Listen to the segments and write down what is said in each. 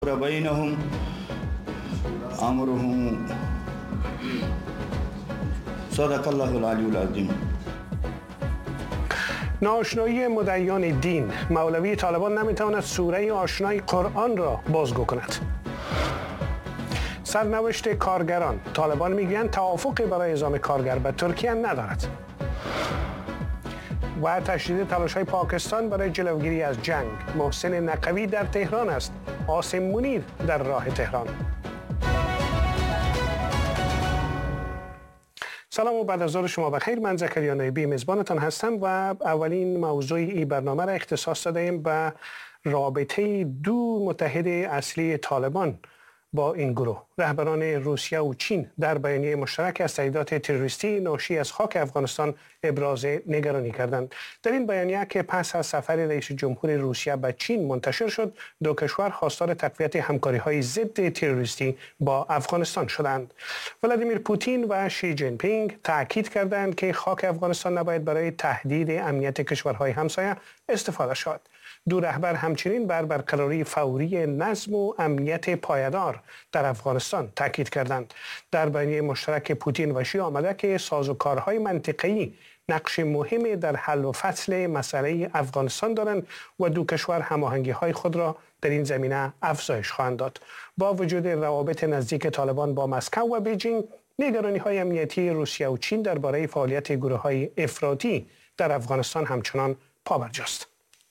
بينهم أمرهم. صدق الله العلی العظیم. ناآشنایی مدعیان دین، مولوی طالبان نمیتواند سوره آشنای قرآن را بازگو کند. سرنوشت کارگران، طالبان میگویند توافقی برای اعزام کارگر به ترکیه ندارد. و تشدید تلاش‌های پاکستان برای جلوگیری از جنگ، محسن نقوی در تهران است، عاصم منیر در راه تهران. سلام و بعد از ظهر شما بخیر. من زکریا نایبی میزبانتان هستم و اولین موضوع این برنامه را اختصاص دادیم به رابطه دو متحد اصلی طالبان با این گروه. رهبران روسیه و چین در بیانیه مشترک از تهدیدات تروریستی ناشی از خاک افغانستان ابراز نگرانی کردند. در این بیانیه که پس از سفر رئیس جمهور روسیه به چین منتشر شد، دو کشور خواستار تقویت همکاری‌های ضد تروریستی با افغانستان شدند. ولادیمیر پوتین و شی جین پینگ تاکید کردند که خاک افغانستان نباید برای تهدید امنیت کشورهای همسایه استفاده شود. دو رهبر همچنین بر برقراری فوری نظم و امنیت پایدار در افغانستان تاکید کردند. در بیانیه مشترک پوتین و شی آمده که سازوکارهای منطقه‌ای نقش مهمی در حل و فصل مسئله افغانستان دارند و دو کشور هماهنگی‌های خود را در این زمینه افزایش خواهند داد. با وجود روابط نزدیک طالبان با مسکو و بیجینگ، نگرانی‌های امنیتی روسیه و چین درباره فعالیت گروه‌های افراطی در افغانستان همچنان پابرجاست.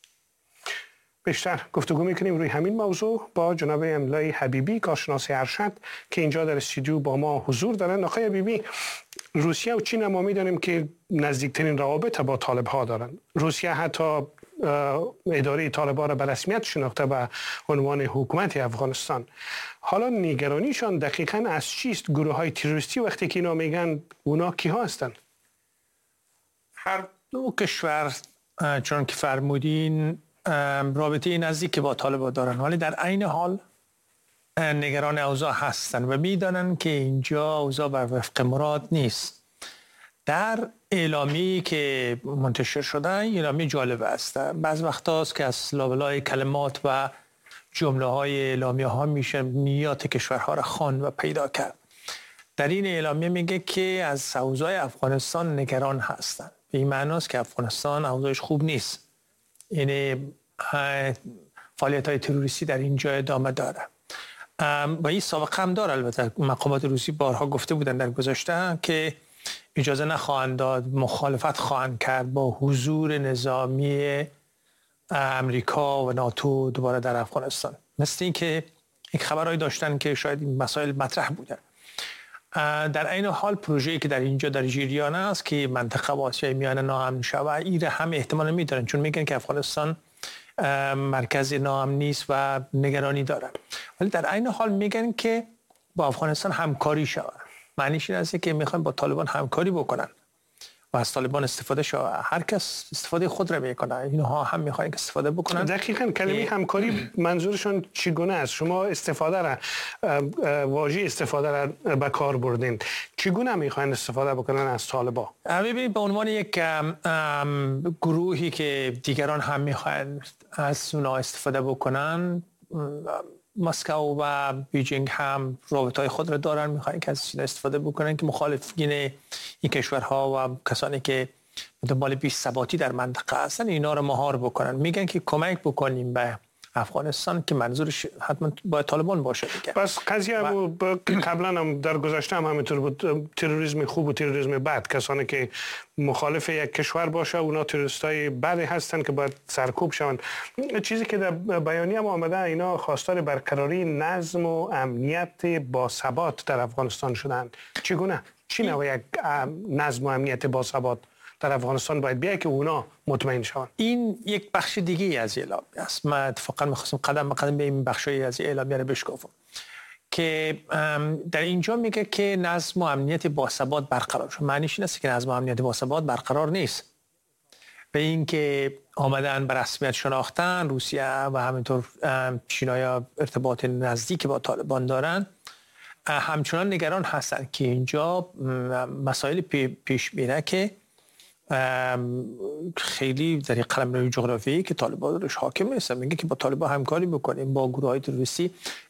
بیشتر گفتگو میکنیم روی همین موضوع با جناب املای حبیبی، کارشناس ارشد که اینجا در استودیو با ما حضور دارند. آقای حبیبی، روسیه و چین ما میدانیم که نزدیکترین روابط با طالب ها دارند. روسیه حتی اداره طالبان را به رسمیت شناخته به عنوان حکومت افغانستان. حالا نگرانیشان دقیقاً از چیست؟ گروه های تروریستی وقتی که اینا میگن، اونا کیها هستند؟ هر دو کشور چون که فرمودین رابطه نزدیک با طالبان دارن، ولی در عین حال نگران اوضاع هستن و میدانن که اینجا اوضاع بر وفق مراد نیست. در اعلامی که منتشر شده، اعلامی جالب است. بعض وقت هاست که از لابلای کلمات و جمله های اعلامی ها میشه نیات کشورها را خواند و پیدا کرد. در این اعلامی میگه که از اوضاع افغانستان نگران هستن. به این معنی است که افغانستان اوضاعش خوب نیست. یعنی فعالیت های تروریستی در اینجا ادامه داره و این سابقه هم داره. البته مقامات روسی بارها گفته بودن در گذشته که اجازه نخواهند داد، مخالفت خواهند کرد با حضور نظامی امریکا و ناتو دوباره در افغانستان. مثل این که یک خبرهایی داشتن که شاید این مسائل مطرح بوده. در عین حال پروژه‌ای که در اینجا در جریان است که منطقه آسیای میانه ناامن شود، این هم احتمال میدارن، چون میگن که افغانستان مرکز ناامن نیست و نگرانی دارن. ولی در عین حال میگن که با افغانستان همکاری شود. معنیش این است که میخوان با طالبان همکاری بکنن و از طالبان استفاده شود. هر کس استفاده خود را میکنه، اینها هم میخوان که استفاده بکنن. دقیقاً کلمه همکاری منظورشون چگونه است؟ شما واژه استفاده را به کار بردین. چگونه میخوان استفاده بکنن از طالبان؟ ببینید، به عنوان یک گروهی که دیگران هم میخوان از اونها استفاده بکنن، مسکو و بیجینگ هم رابطه‌های خود را دارن، میخوان که از این استفاده بکنن که مخالفین این کشورها و کسانی که دنبال بی‌ثباتی در منطقه هستن اینا رو مهار بکنن. میگن که کمک بکنیم به افغانستان، که منظورش حتما با طالبان باشه دیگه. پس قضیه قبلا هم در گذشته هم همینطور بود، تروریسم خوب و تروریسم بد. کسانی که مخالف یک کشور باشه اونا تروریستای بدی هستن که باید سرکوب شوند. چیزی که در بیانیه ما آمده، اینا خواستار برقراری نظم و امنیت با ثبات در افغانستان شدند. چگونه؟ چی نوع یک نظم و امنیت با ثبات در افغانستان باید بیاید که اونا مطمئن شوند؟ این یک بخش دیگه از اعلامیه است. من اتفاقا می‌خواستم قدم به قدم به این بخشی از اعلامیه رو بشکافم که در اینجا میگه که نظم و امنیت با ثبات برقرار شد. معنیش این است که نظم و امنیت با ثبات برقرار نیست. به این که آمدن به رسمیت شناختن روسیه و همینطور چین‌ها ارتباط نزدیک با طالبان دارن، همچنان نگران هستند که اینجا مسائل پیش میره که خیلی در این قلمرو جغرافیایی که طالبان روش حاکم نیستن، میگه که با طالبان همکاری بکنیم، با گروه های تروریستی